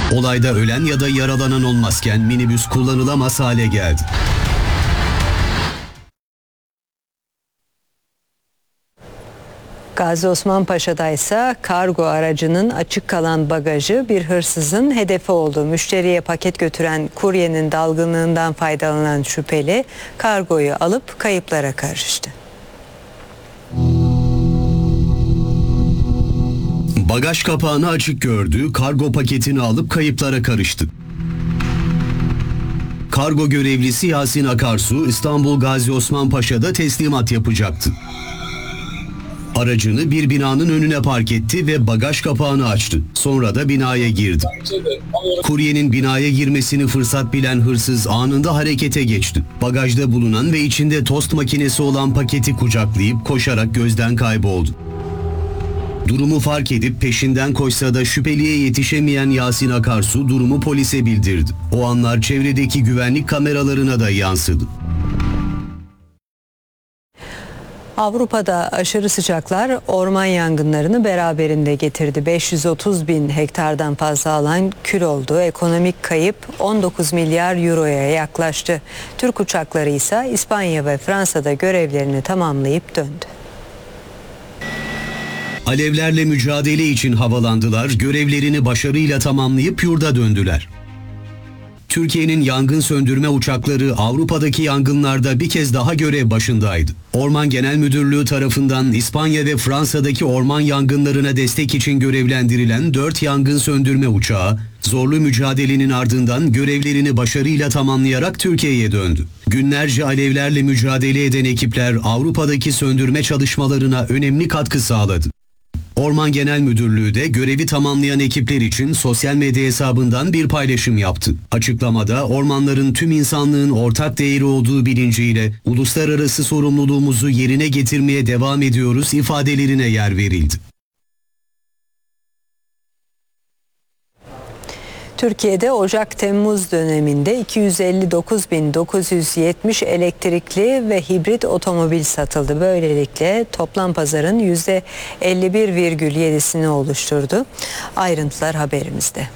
Olayda ölen ya da yaralanan olmazken minibüs kullanılamaz hale geldi. Gazi Osman Paşa'da ise kargo aracının açık kalan bagajı bir hırsızın hedefi oldu. Müşteriye paket götüren kuryenin dalgınlığından faydalanan şüpheli kargoyu alıp kayıplara karıştı. Bagaj kapağını açık gördü, kargo paketini alıp kayıplara karıştı. Kargo görevlisi Yasin Akarsu İstanbul Gazi Osman Paşa'da teslimat yapacaktı. Aracını bir binanın önüne park etti ve bagaj kapağını açtı. Sonra da binaya girdi. Kuryenin binaya girmesini fırsat bilen hırsız anında harekete geçti. Bagajda bulunan ve içinde tost makinesi olan paketi kucaklayıp koşarak gözden kayboldu. Durumu fark edip peşinden koşsa da şüpheliye yetişemeyen Yasin Akarsu durumu polise bildirdi. O anlar çevredeki güvenlik kameralarına da yansıdı. Avrupa'da aşırı sıcaklar orman yangınlarını beraberinde getirdi. 530 bin hektardan fazla alan kül oldu. Ekonomik kayıp 19 milyar euroya yaklaştı. Türk uçakları ise İspanya ve Fransa'da görevlerini tamamlayıp döndü. Alevlerle mücadele için havalandılar, görevlerini başarıyla tamamlayıp yurda döndüler. Türkiye'nin yangın söndürme uçakları Avrupa'daki yangınlarda bir kez daha görev başındaydı. Orman Genel Müdürlüğü tarafından İspanya ve Fransa'daki orman yangınlarına destek için görevlendirilen 4 yangın söndürme uçağı, zorlu mücadelenin ardından görevlerini başarıyla tamamlayarak Türkiye'ye döndü. Günlerce alevlerle mücadele eden ekipler Avrupa'daki söndürme çalışmalarına önemli katkı sağladı. Orman Genel Müdürlüğü de görevi tamamlayan ekipler için sosyal medya hesabından bir paylaşım yaptı. Açıklamada ormanların tüm insanlığın ortak değeri olduğu bilinciyle uluslararası sorumluluğumuzu yerine getirmeye devam ediyoruz ifadelerine yer verildi. Türkiye'de Ocak-Temmuz döneminde 259.970 elektrikli ve hibrit otomobil satıldı. Böylelikle toplam pazarın %51,7'sini oluşturdu. Ayrıntılar haberimizde.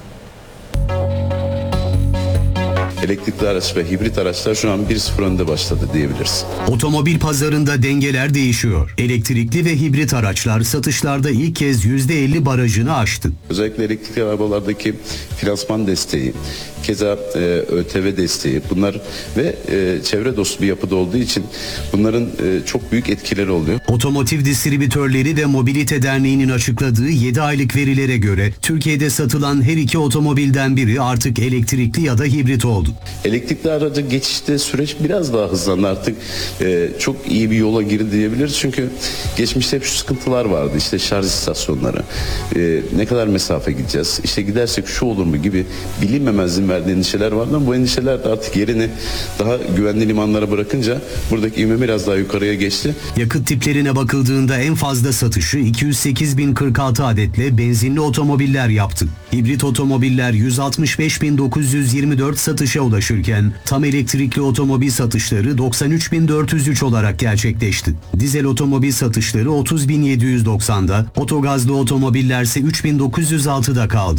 Elektrikli araç ve hibrit araçlar şu an 1-0 önde başladı diyebiliriz. Otomobil pazarında dengeler değişiyor. Elektrikli ve hibrit araçlar satışlarda ilk kez %50 barajını aştı. Özellikle elektrikli arabalardaki finansman desteği, keza ÖTV desteği bunlar ve çevre dostu bir yapıda olduğu için bunların çok büyük etkileri oluyor. Otomotiv Distribütörleri ve Mobilite Derneği'nin açıkladığı 7 aylık verilere göre Türkiye'de satılan her iki otomobilden biri artık elektrikli ya da hibrit oldu. Elektrikli araca geçişte süreç biraz daha hızlandı artık çok iyi bir yola girdi diyebiliriz. Çünkü geçmişte hep şu sıkıntılar vardı, işte şarj istasyonları, ne kadar mesafe gideceğiz, işte gidersek şu olur mu gibi bilinmemezliğin verdiği endişeler vardı ama bu endişeler artık yerini daha güvenli limanlara bırakınca buradaki ivme biraz daha yukarıya geçti. Yakıt tiplerine bakıldığında en fazla satışı 208.046 adetle benzinli otomobiller yaptı. Hibrit otomobiller 165.924 satışa ulaşırken tam elektrikli otomobil satışları 93.403 olarak gerçekleşti. Dizel otomobil satışları 30.790'da, otogazlı otomobiller ise 3.906'da kaldı.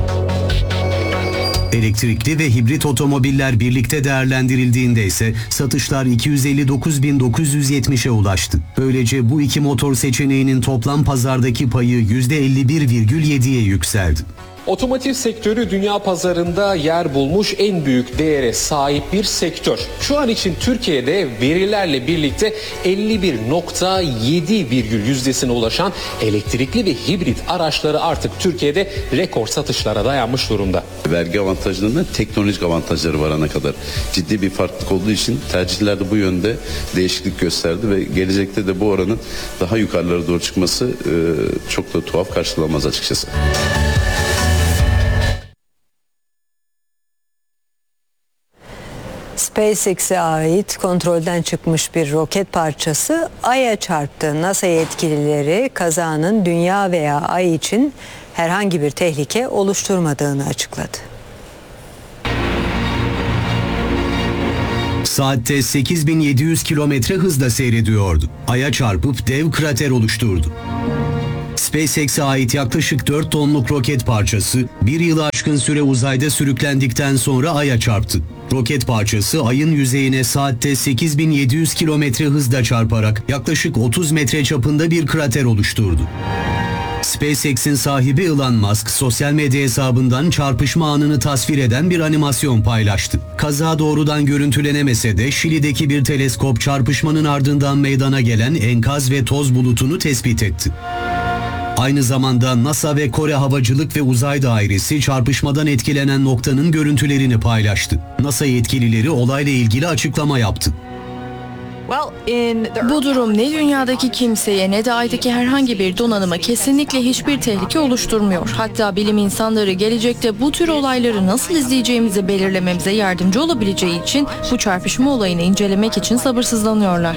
Elektrikli ve hibrit otomobiller birlikte değerlendirildiğinde ise satışlar 259.970'e ulaştı. Böylece bu iki motor seçeneğinin toplam pazardaki payı %51,7'ye yükseldi. Otomotiv sektörü dünya pazarında yer bulmuş en büyük değere sahip bir sektör. Şu an için Türkiye'de verilerle birlikte 51,7 ulaşan elektrikli ve hibrit araçları artık Türkiye'de rekor satışlara dayanmış durumda. Vergi avantajlarında teknolojik avantajları var ana kadar. Ciddi bir farklılık olduğu için tercihler de bu yönde değişiklik gösterdi ve gelecekte de bu oranın daha yukarılara doğru çıkması çok da tuhaf karşılanmaz açıkçası. SpaceX'e ait kontrolden çıkmış bir roket parçası Ay'a çarptı. NASA yetkilileri kazanın Dünya veya Ay için herhangi bir tehlike oluşturmadığını açıkladı. Saatte 8.700 kilometre hızla seyrediyordu. Ay'a çarpıp dev krater oluşturdu. SpaceX'e ait yaklaşık 4 tonluk roket parçası bir yılı aşkın süre uzayda sürüklendikten sonra Ay'a çarptı. Roket parçası Ay'ın yüzeyine saatte 8700 kilometre hızla çarparak yaklaşık 30 metre çapında bir krater oluşturdu. SpaceX'in sahibi Elon Musk sosyal medya hesabından çarpışma anını tasvir eden bir animasyon paylaştı. Kaza doğrudan görüntülenemese de Şili'deki bir teleskop çarpışmanın ardından meydana gelen enkaz ve toz bulutunu tespit etti. Aynı zamanda NASA ve Kore Havacılık ve Uzay Dairesi çarpışmadan etkilenen noktanın görüntülerini paylaştı. NASA yetkilileri olayla ilgili açıklama yaptı. Bu durum ne dünyadaki kimseye ne de Ay'daki herhangi bir donanıma kesinlikle hiçbir tehlike oluşturmuyor. Hatta bilim insanları gelecekte bu tür olayları nasıl izleyeceğimizi belirlememize yardımcı olabileceği için bu çarpışma olayını incelemek için sabırsızlanıyorlar.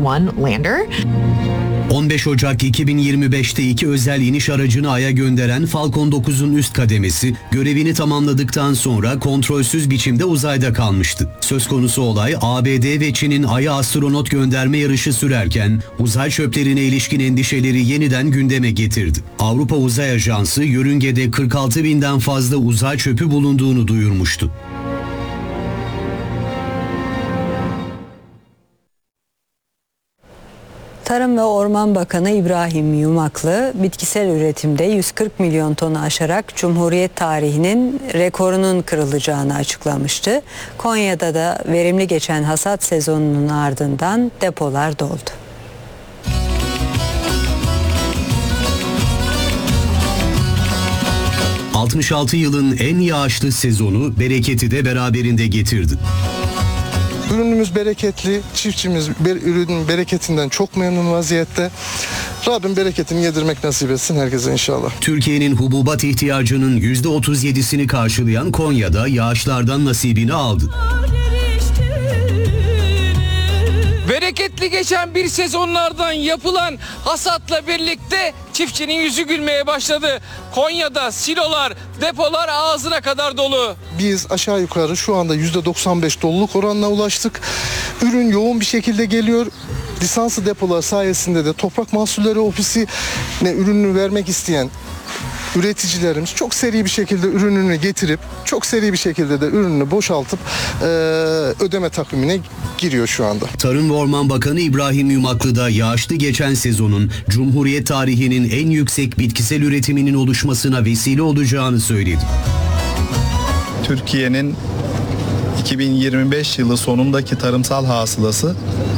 15 Ocak 2025'te iki özel iniş aracını Ay'a gönderen Falcon 9'un üst kademesi görevini tamamladıktan sonra kontrolsüz biçimde uzayda kalmıştı. Söz konusu olay ABD ve Çin'in Ay'a astronot gönderme yarışı sürerken uzay çöplerine ilişkin endişeleri yeniden gündeme getirdi. Avrupa Uzay Ajansı yörüngede 46 binden fazla uzay çöpü bulunduğunu duyurmuştu. Tarım ve Orman Bakanı İbrahim Yumaklı, bitkisel üretimde 140 milyon tonu aşarak Cumhuriyet tarihinin rekorunun kırılacağını açıklamıştı. Konya'da da verimli geçen hasat sezonunun ardından depolar doldu. ...66 yılın en yağışlı sezonu bereketi de beraberinde getirdi. Ürünümüz bereketli, çiftçimiz ürünün bereketinden çok memnun vaziyette. Rabbim bereketini yedirmek nasip etsin herkese inşallah. Türkiye'nin hububat ihtiyacının %37'sini karşılayan Konya'da yağışlardan nasibini aldı. Bereketli geçen bir sezonlardan yapılan hasatla birlikte çiftçinin yüzü gülmeye başladı. Konya'da silolar, depolar ağzına kadar dolu. Biz aşağı yukarı şu anda %95 doluluk oranına ulaştık. Ürün yoğun bir şekilde geliyor. Lisanslı depolar sayesinde de Toprak Mahsulleri Ofisi'ne ürününü vermek isteyen üreticilerimiz çok seri bir şekilde ürününü getirip çok seri bir şekilde de ürününü boşaltıp ödeme takvimine giriyor şu anda. Tarım ve Orman Bakanı İbrahim Yumaklı da yağışlı geçen sezonun Cumhuriyet tarihinin en yüksek bitkisel üretiminin oluşmasına vesile olacağını söyledi. Türkiye'nin 2025 yılı sonundaki tarımsal hasılası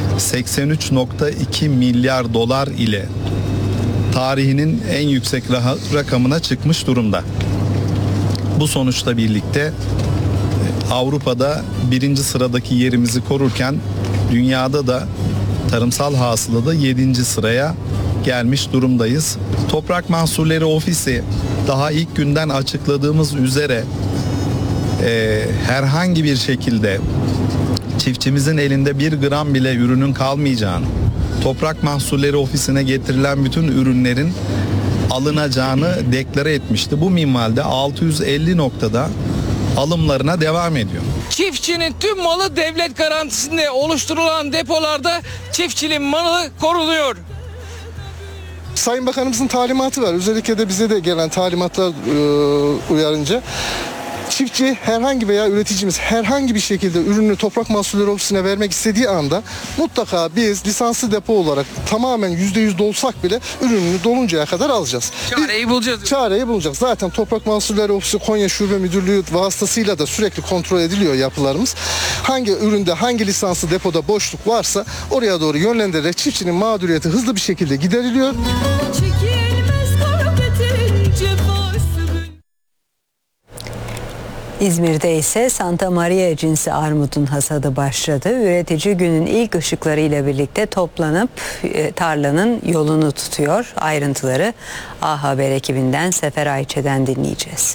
83.2 milyar dolar ile tarihinin en yüksek rakamına çıkmış durumda. Bu sonuçla birlikte Avrupa'da birinci sıradaki yerimizi korurken dünyada da tarımsal hasılada 7. sıraya gelmiş durumdayız. Toprak Mahsulleri Ofisi daha ilk günden açıkladığımız üzere herhangi bir şekilde çiftçimizin elinde 1 gram bile ürünün kalmayacağını, Toprak Mahsulleri Ofisi'ne getirilen bütün ürünlerin alınacağını deklare etmişti. Bu minvalde 650 noktada alımlarına devam ediyor. Çiftçinin tüm malı devlet garantisinde oluşturulan depolarda çiftçinin malı korunuyor. Sayın Bakanımızın talimatı var. Özellikle de bize de gelen talimatlar uyarınca çiftçi herhangi veya üreticimiz herhangi bir şekilde ürünü Toprak Mahsulleri Ofisi'ne vermek istediği anda mutlaka biz lisanslı depo olarak tamamen %100 dolsak bile ürününü doluncaya kadar alacağız. Çareyi bulacağız. Çareyi bulacağız. Zaten Toprak Mahsulleri Ofisi Konya Şube Müdürlüğü vasıtasıyla da sürekli kontrol ediliyor yapılarımız. Hangi üründe hangi lisanslı depoda boşluk varsa oraya doğru yönlendirerek çiftçinin mağduriyeti hızlı bir şekilde gideriliyor. İzmir'de ise Santa Maria cinsi armudun hasadı başladı. Üretici günün ilk ışıklarıyla birlikte toplanıp tarlanın yolunu tutuyor. Ayrıntıları A Haber ekibinden Sefer Ayçe'den dinleyeceğiz.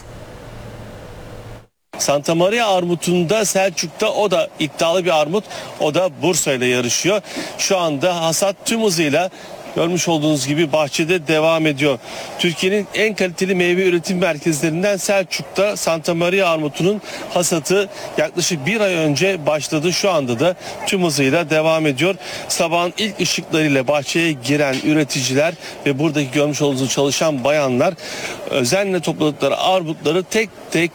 Santa Maria armutunda Selçuk'ta o da iddialı bir armut. O da Bursa ile yarışıyor. Şu anda hasat tüm hızıyla görmüş olduğunuz gibi bahçede devam ediyor. Türkiye'nin en kaliteli meyve üretim merkezlerinden Selçuk'ta Santa Maria armutunun hasatı yaklaşık bir ay önce başladı. Şu anda da tüm hızıyla devam ediyor. Sabahın ilk ışıklarıyla bahçeye giren üreticiler ve buradaki görmüş olduğunuz çalışan bayanlar özenle topladıkları armutları tek tek